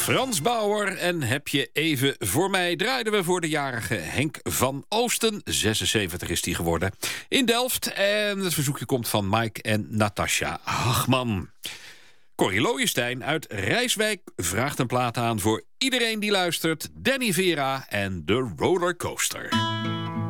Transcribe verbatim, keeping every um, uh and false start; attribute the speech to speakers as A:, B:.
A: Frans Bauer en Heb je even voor mij draaiden we voor de jarige Henk van Oosten. zesenzeventig is hij geworden in Delft. En het verzoekje komt van Mike en Natasja Hagman. Corrie Looijenstein uit Rijswijk vraagt een plaat aan voor iedereen die luistert. Danny Vera en de Rollercoaster.